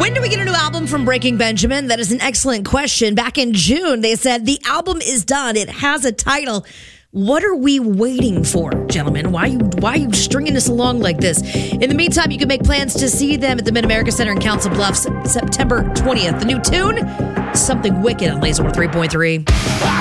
When do we get a new album from Breaking Benjamin? That is an excellent question. Back in June, they said the album is done. It has a title. What are we waiting for, gentlemen? Why are you stringing us along like this? In the meantime, you can make plans to see them at the Mid-America Center in Council Bluffs, September 20th. The new tune, Something Wicked on Laser 3.3.